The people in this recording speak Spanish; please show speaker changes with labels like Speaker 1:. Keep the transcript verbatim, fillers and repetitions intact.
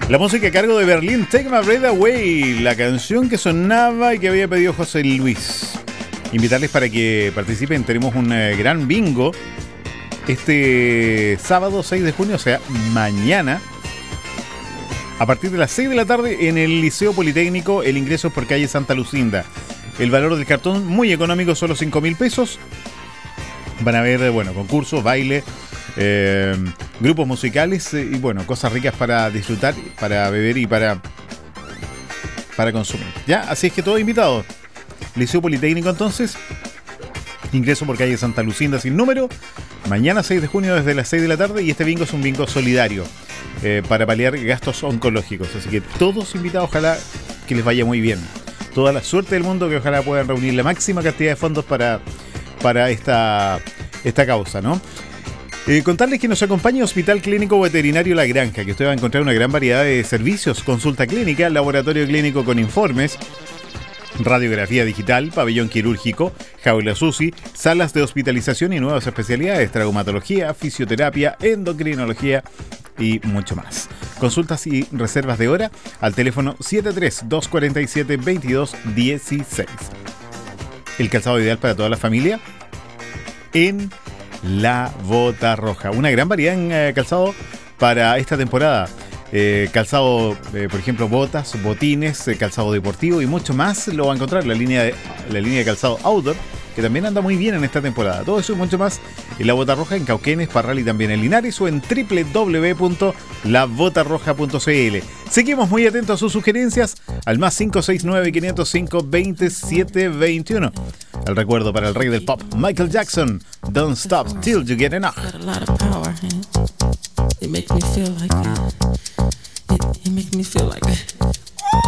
Speaker 1: La música a cargo de Berlín, Take My Breath Away, la canción que sonaba y que había pedido José Luis. Invitarles para que participen, tenemos un eh, gran bingo este sábado seis de junio, o sea, mañana, a partir de las seis de la tarde en el Liceo Politécnico. El ingreso es por calle Santa Lucinda. El valor del cartón muy económico, solo cinco mil pesos. Van a haber, bueno, concursos, baile, eh, grupos musicales eh, y, bueno, cosas ricas para disfrutar, para beber y para, para consumir. ¿Ya? Así es que todos invitados. Liceo Politécnico, entonces. Ingreso por calle Santa Lucinda sin número. Mañana seis de junio desde las seis de la tarde. Y este bingo es un bingo solidario eh, para paliar gastos oncológicos. Así que todos invitados, ojalá que les vaya muy bien. Toda la suerte del mundo, que ojalá puedan reunir la máxima cantidad de fondos para... para esta, esta causa, ¿no? Eh, contarles que nos acompaña Hospital Clínico Veterinario La Granja, que usted va a encontrar una gran variedad de servicios: consulta clínica, laboratorio clínico con informes, radiografía digital, pabellón quirúrgico, jaula SUSI, salas de hospitalización y nuevas especialidades: traumatología, fisioterapia, endocrinología y mucho más. Consultas y reservas de hora al teléfono siete tres, dos cuatro siete, veintidós dieciséis. El calzado ideal para toda la familia en La Bota Roja. Una gran variedad en eh, calzado para esta temporada. Eh, calzado, eh, por ejemplo, botas, botines, eh, calzado deportivo y mucho más lo va a encontrar en la línea de, la línea de calzado outdoor, que también anda muy bien en esta temporada. Todo eso y mucho más en La Bota Roja, en Cauquenes, Parral y también en Linares, o en doble u doble u doble u punto la bota roja punto c l. Seguimos muy atentos a sus sugerencias al más cinco seis nueve, quinientos cinco, veintisiete veintiuno. El recuerdo para el rey del pop, Michael Jackson, Don't Stop Till You Get Enough.
Speaker 2: It makes me feel like it, it makes me feel like